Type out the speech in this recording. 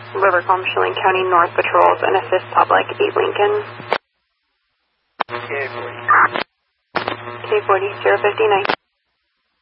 Rivercomb, Schilling County North Patrols and assist public, 8 Lincoln. K40. K40, 059.